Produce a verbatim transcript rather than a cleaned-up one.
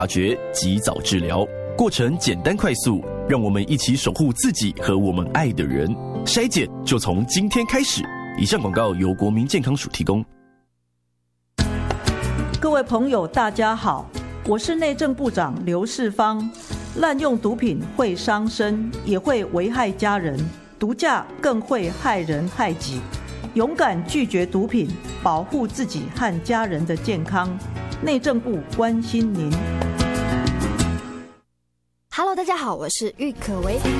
发掘及早治疗，过程简单快速，让我们一起守护自己和我们爱的人。筛检就从今天开始。以上广告由国民健康署提供。 各位朋友大家好，我是内政部长刘世芳。滥用毒品会伤身，也会危害家人，毒驾更会害人害己。勇敢拒绝毒品，保护自己和家人的健康。内政部关心您。 Hello， 大家好，我是郁可唯。